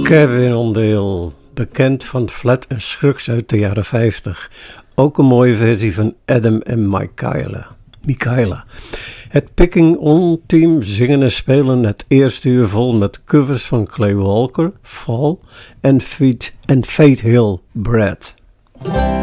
Kevin Ondale, bekend van Flat en Scruggs uit de jaren 50. Ook een mooie versie van Adam en Michaela. Het Picking On team zingen en spelen het eerste uur vol met covers van Clay Walker, Fall en Fate Hill Brad.